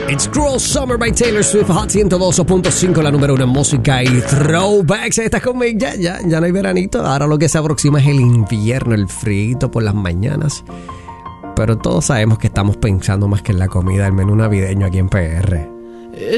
It's Cruel Summer by Taylor Swift, Hot 102.5, la número 1 en música y throwbacks. Estás conmigo, ya no hay veranito. Ahora lo que se aproxima es el invierno, el frío por las mañanas. Pero todos sabemos que estamos pensando más que en la comida, el menú navideño aquí en PR.